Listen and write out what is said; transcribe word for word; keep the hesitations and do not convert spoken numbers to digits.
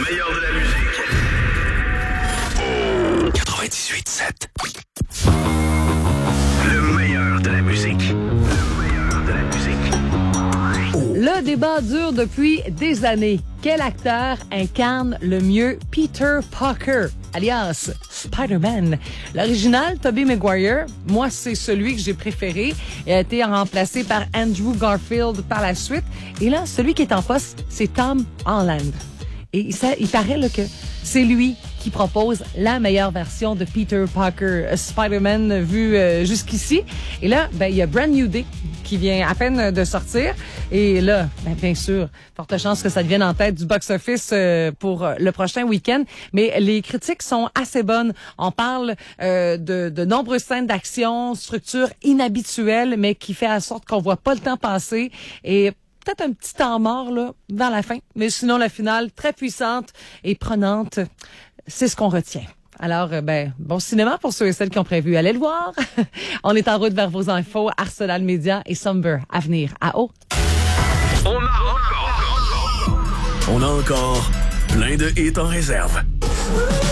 meilleur de la musique. quatre-vingt-dix-huit sept. Le meilleur de la musique. Le meilleur de la musique. Le débat dure depuis des années. Quel acteur incarne le mieux Peter Parker, alias Spider-Man? L'original, Tobey Maguire, moi, c'est celui que j'ai préféré. Il a été remplacé par Andrew Garfield par la suite. Et là, celui qui est en poste, c'est Tom Holland. Et ça, il paraît là, que c'est lui qui propose la meilleure version de Peter Parker, Spider-Man vu euh, jusqu'ici. Et là, ben il y a Brand New Day qui vient à peine de sortir. Et là, ben, bien sûr, forte chance que ça devienne en tête du box-office euh, pour le prochain week-end. Mais les critiques sont assez bonnes. On parle euh, de, de nombreuses scènes d'action, structure inhabituelle, mais qui fait en sorte qu'on voit pas le temps passer. Et peut-être un petit temps mort là dans la fin. Mais sinon, la finale, très puissante et prenante. C'est ce qu'on retient. Alors, ben, bon cinéma pour ceux et celles qui ont prévu. Allez le voir. On est en route vers vos infos. Arsenal Media et Somber à venir à haut. On a encore, On a encore plein de hits en réserve.